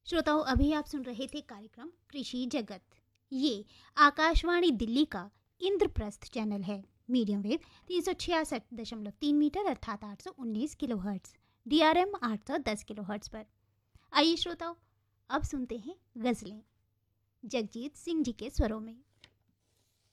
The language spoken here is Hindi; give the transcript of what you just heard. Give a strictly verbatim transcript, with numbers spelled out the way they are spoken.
श्रोताओं, अभी आप सुन रहे थे कार्यक्रम कृषि जगत। ये आकाशवाणी दिल्ली का इंद्रप्रस्थ चैनल है। मीडियम वेव तीन सौ छियासठ दशमलव तीन मीटर अर्थात आठ सौ उन्नीस kilo hertz, D R M आठ सौ दस किलो हर्ट्स पर। आइए श्रोताओं, अब सुनते हैं गजलें जगजीत सिंह जी के स्वरों में।